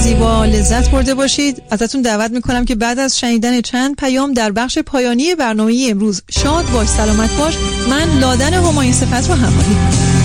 زیبا لذت برده باشید. ازتون دعوت میکنم که بعد از شنیدن چند پیام در بخش پایانی برنامه امروز شاد باش سلامت باش، من لادن همایون صفت رو همراهی